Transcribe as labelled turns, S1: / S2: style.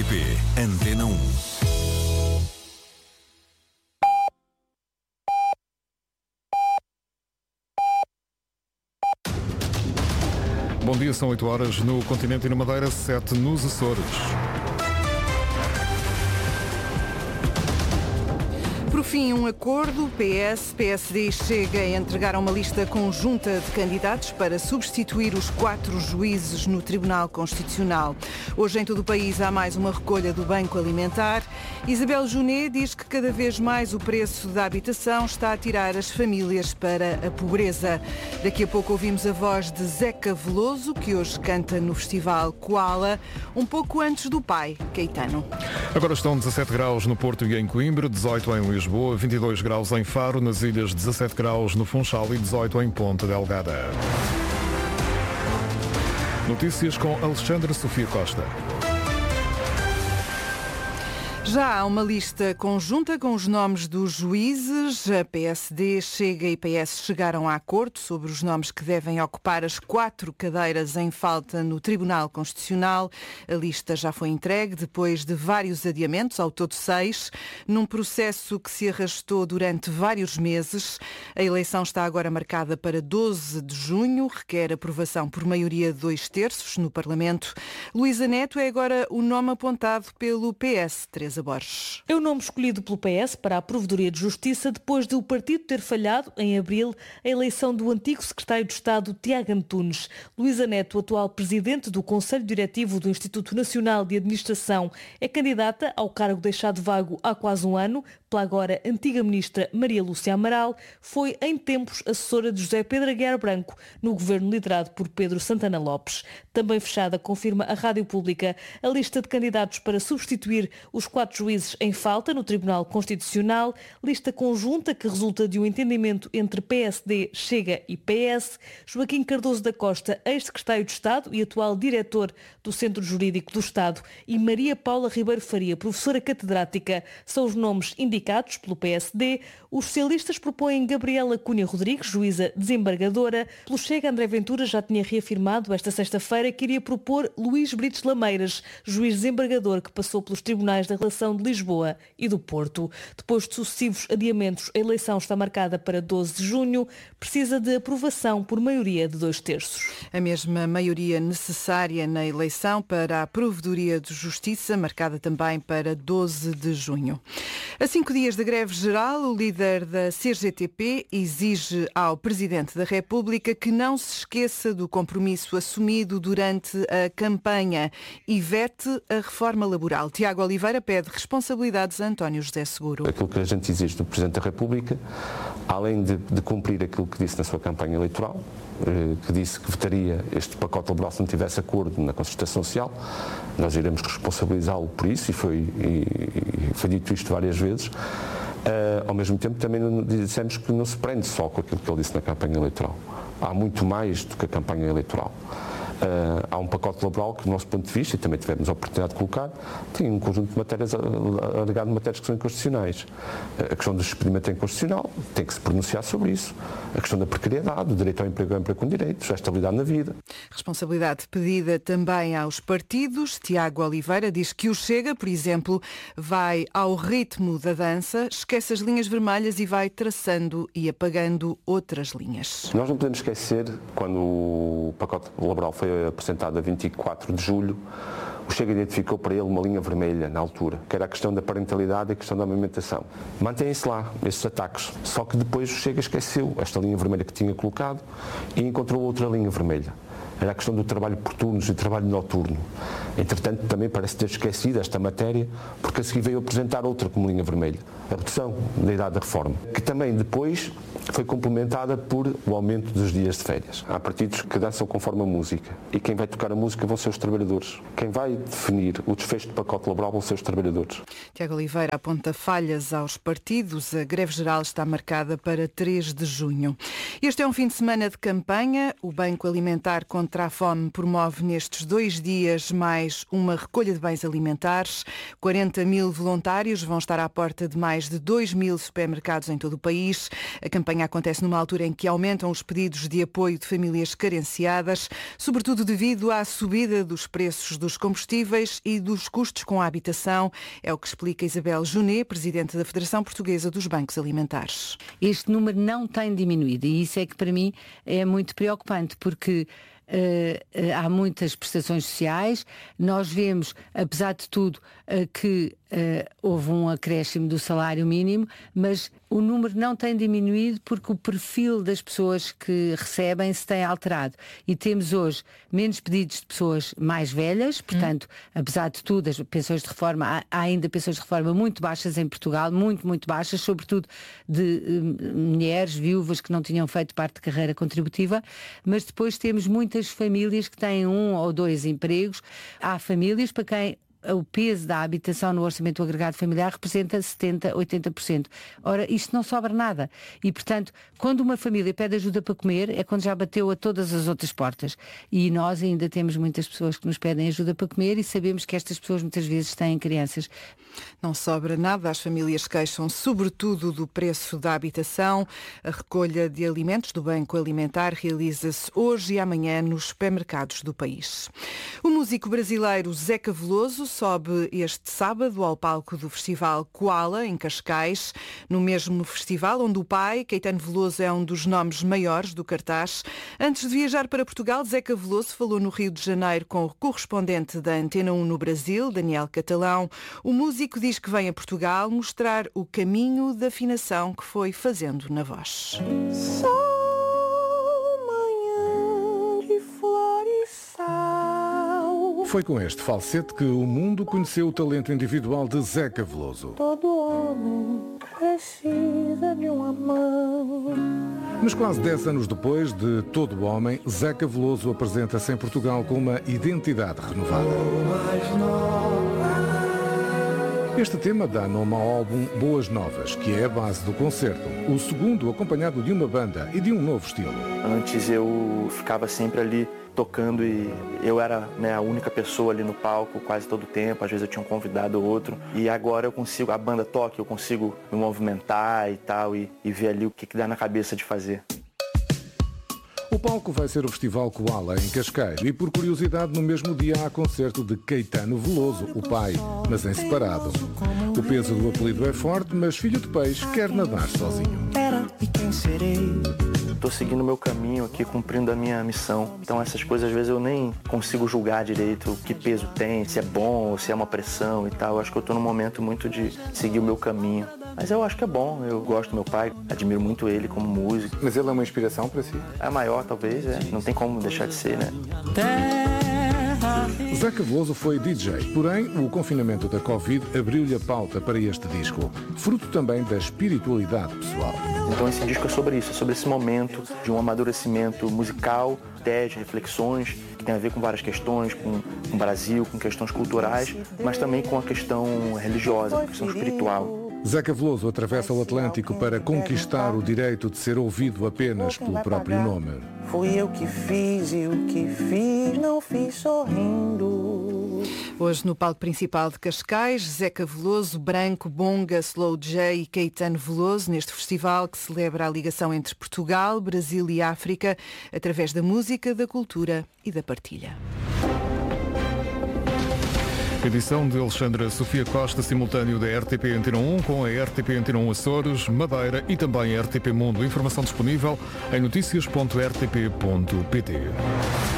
S1: RTP Antena 1.
S2: Bom dia, são 8 horas no continente e na Madeira, 7 nos Açores.
S3: Por fim, um acordo. PS-PSD e Chega entregaram uma lista conjunta de candidatos para substituir os 4 juízes no Tribunal Constitucional. Hoje, em todo o país, há mais uma recolha do Banco Alimentar. Isabel Junet diz que cada vez mais o preço da habitação está a tirar as famílias para a pobreza. Daqui a pouco ouvimos a voz de Zeca Veloso, que hoje canta no Festival Koala, um pouco antes do pai, Caetano.
S2: Agora estão 17 graus no Porto e em Coimbra, 18 em Lisboa, 22 graus em Faro, nas ilhas 17 graus no Funchal e 18 em Ponta Delgada. Notícias com Alexandra Sofia Costa.
S3: Já há uma lista conjunta com os nomes dos juízes. A PSD, Chega e PS chegaram a acordo sobre os nomes que devem ocupar as 4 cadeiras em falta no Tribunal Constitucional. A lista já foi entregue depois de vários adiamentos, ao todo 6, num processo que se arrastou durante vários meses. A eleição está agora marcada para 12 de junho, requer aprovação por maioria de 2/3 no Parlamento. Luísa Neto é agora o nome apontado pelo PS. Teresa Borges.
S4: É o nome escolhido pelo PS para a Provedoria de Justiça depois de o partido ter falhado, em abril, a eleição do antigo secretário de Estado, Tiago Antunes. Luísa Neto, atual presidente do Conselho Diretivo do Instituto Nacional de Administração, é candidata ao cargo deixado vago há quase um ano pela agora antiga ministra Maria Lúcia Amaral. Foi, em tempos, assessora de José Pedro Aguiar Branco, no governo liderado por Pedro Santana Lopes. Também fechada, confirma a Rádio Pública, a lista de candidatos para substituir os 4 juízes em falta no Tribunal Constitucional, lista conjunta que resulta de um entendimento entre PSD, Chega e PS. Joaquim Cardoso da Costa, ex-secretário de Estado e atual diretor do Centro Jurídico do Estado, e Maria Paula Ribeiro Faria, professora catedrática, são os nomes indicados pelo PSD. Os socialistas propõem Gabriela Cunha Rodrigues, juíza desembargadora. Pelo Chega, André Ventura já tinha reafirmado esta sexta-feira que iria propor Luís Brites Lameiras, juiz desembargador que passou pelos tribunais da Relação de Lisboa e do Porto. Depois de sucessivos adiamentos, a eleição está marcada para 12 de junho, precisa de aprovação por maioria de 2/3.
S3: A mesma maioria necessária na eleição para a Provedoria de Justiça, marcada também para 12 de junho. A 5 dias da greve geral, o líder da CGTP exige ao Presidente da República que não se esqueça do compromisso assumido durante a campanha e vete a reforma laboral. Tiago Oliveira pede responsabilidades a António José Seguro.
S5: Aquilo que a gente exige do Presidente da República, além de cumprir aquilo que disse na sua campanha eleitoral, que disse que votaria este pacote laboral se não tivesse acordo na concertação social, nós iremos responsabilizá-lo por isso e foi dito isto várias vezes. Ao mesmo tempo também dissemos que não se prende só com aquilo que ele disse na campanha eleitoral. Há muito mais do que a campanha eleitoral. Há um pacote laboral que, do nosso ponto de vista, e também tivemos a oportunidade de colocar, tem um conjunto de matérias, alegado de matérias que são inconstitucionais. A questão do despedimento é inconstitucional, tem que se pronunciar sobre isso. A questão da precariedade, o direito ao emprego com direitos, a estabilidade na vida.
S3: Responsabilidade pedida também aos partidos. Tiago Oliveira diz que o Chega, por exemplo, vai ao ritmo da dança, esquece as linhas vermelhas e vai traçando e apagando outras linhas.
S5: Nós não podemos esquecer, quando o pacote laboral foi apresentado a 24 de julho, o Chega identificou para ele uma linha vermelha na altura, que era a questão da parentalidade e a questão da amamentação. Mantém-se lá, esses ataques. Só que depois o Chega esqueceu esta linha vermelha que tinha colocado e encontrou outra linha vermelha. Era a questão do trabalho por turnos e trabalho noturno. Entretanto, também parece ter esquecido esta matéria, porque a seguir veio apresentar outra como linha vermelha, a redução da idade da reforma, que também depois foi complementada por o aumento dos dias de férias. Há partidos que dançam conforme a música, e quem vai tocar a música vão ser os trabalhadores. Quem vai definir o desfecho do pacote laboral vão ser os trabalhadores.
S3: Tiago Oliveira aponta falhas aos partidos. A greve geral está marcada para 3 de junho. Este é um fim de semana de campanha. O Banco Alimentar conta contra a Fome promove nestes 2 dias mais uma recolha de bens alimentares. 40 mil voluntários vão estar à porta de mais de 2 mil supermercados em todo o país. A campanha acontece numa altura em que aumentam os pedidos de apoio de famílias carenciadas, sobretudo devido à subida dos preços dos combustíveis e dos custos com a habitação. É o que explica Isabel Junet, presidente da Federação Portuguesa dos Bancos Alimentares.
S1: Este número não tem diminuído e isso é que para mim é muito preocupante, porque há muitas prestações sociais. Nós vemos, apesar de tudo, que houve um acréscimo do salário mínimo, mas o número não tem diminuído porque o perfil das pessoas que recebem se tem alterado. E temos hoje menos pedidos de pessoas mais velhas, portanto, apesar de tudo, as pensões de reforma, há ainda pensões de reforma muito baixas em Portugal, muito baixas, sobretudo de mulheres, viúvas que não tinham feito parte de carreira contributiva, mas depois temos muitas famílias que têm 1 ou 2 empregos. Há famílias para quem o peso da habitação no orçamento agregado familiar representa 70%, 80%. Ora, isto não sobra nada. E, portanto, quando uma família pede ajuda para comer, é quando já bateu a todas as outras portas. E nós ainda temos muitas pessoas que nos pedem ajuda para comer e sabemos que estas pessoas muitas vezes têm crianças.
S3: Não sobra nada. As famílias queixam sobretudo do preço da habitação. A recolha de alimentos do Banco Alimentar realiza-se hoje e amanhã nos supermercados do país. O músico brasileiro Zeca Veloso sobe este sábado ao palco do Festival Koala, em Cascais, no mesmo festival onde o pai, Caetano Veloso, é um dos nomes maiores do cartaz. Antes de viajar para Portugal, Zeca Veloso falou no Rio de Janeiro com o correspondente da Antena 1 no Brasil, Daniel Catalão. O músico diz que vem a Portugal mostrar o caminho da afinação que foi fazendo na voz.
S2: Foi com este falsete que o mundo conheceu o talento individual de Zeca Veloso.
S6: Todo homem precisa de uma mão.
S2: Mas quase 10 anos depois de Todo Homem, Zeca Veloso apresenta-se em Portugal com uma identidade renovada. Este tema dá nome ao álbum Boas Novas, que é a base do concerto. O segundo acompanhado de uma banda e de um novo estilo.
S7: Antes eu ficava sempre ali tocando e eu era a única pessoa ali no palco quase todo o tempo. Às vezes eu tinha um convidado ou outro. E agora eu consigo, a banda toca, eu consigo me movimentar e tal e ver ali o que dá na cabeça de fazer.
S2: O palco vai ser o Festival Koala, em Cascais. E por curiosidade, no mesmo dia há concerto de Caetano Veloso, o pai, mas em separado. O peso do apelido é forte, mas filho de peixe quer nadar sozinho.
S7: Estou seguindo o meu caminho aqui, cumprindo a minha missão. Então essas coisas, às vezes, eu nem consigo julgar direito o que peso tem, se é bom ou se é uma pressão e tal. Eu acho que eu estou num momento muito de seguir o meu caminho. Mas eu acho que é bom, eu gosto do meu pai, admiro muito ele como músico.
S8: Mas ele é uma inspiração para si?
S7: É a maior, talvez, não tem como deixar de ser, né?
S2: Zeca Veloso foi DJ, porém o confinamento da Covid abriu-lhe a pauta para este disco, fruto também da espiritualidade pessoal.
S7: Então esse disco é sobre isso, é sobre esse momento de um amadurecimento musical, ideias, reflexões, que tem a ver com várias questões, com o Brasil, com questões culturais, mas também com a questão religiosa, a questão espiritual.
S2: Zeca Veloso atravessa o Atlântico para conquistar o direito de ser ouvido apenas pelo próprio nome.
S6: Fui eu que fiz e o que fiz não fiz sorrindo.
S3: Hoje no palco principal de Cascais, Zeca Veloso, Branco, Bonga, Slow J e Caetano Veloso, neste festival que celebra a ligação entre Portugal, Brasil e África, através da música, da cultura e da partilha.
S2: Edição de Alexandra Sofia Costa, simultâneo da RTP Antena 1 com a RTP Antena 1 Açores, Madeira e também a RTP Mundo. Informação disponível em noticias.rtp.pt.